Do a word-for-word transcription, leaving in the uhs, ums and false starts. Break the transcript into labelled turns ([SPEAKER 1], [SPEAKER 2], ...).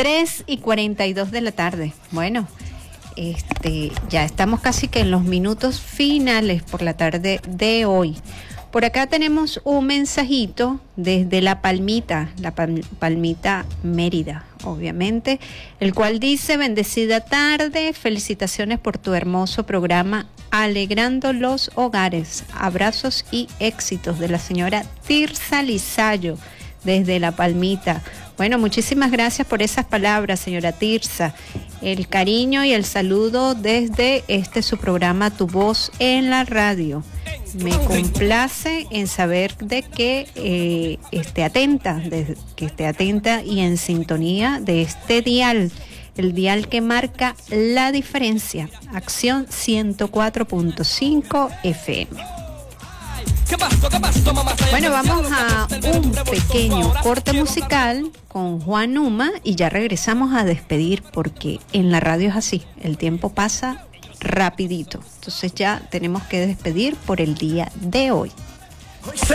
[SPEAKER 1] tres y cuarenta y dos de la tarde. Bueno, este, ya estamos casi que en los minutos finales por la tarde de hoy. Por acá tenemos un mensajito desde La Palmita, La Pal- Palmita Mérida, obviamente, el cual dice: bendecida tarde, felicitaciones por tu hermoso programa, alegrando los hogares, abrazos y éxitos, de la señora Tirsa Lizayo, desde La Palmita. Bueno, muchísimas gracias por esas palabras, señora Tirsa. El cariño y el saludo desde este su programa Tu Voz en la Radio. Me complace en saber de que eh, esté atenta, de, que esté atenta y en sintonía de este dial, el dial que marca la diferencia, Acción ciento cuatro punto cinco F M. Bueno, vamos a un pequeño corte musical con Juan Numa y ya regresamos a despedir, porque en la radio es así, el tiempo pasa rapidito. Entonces ya tenemos que despedir por el día de hoy.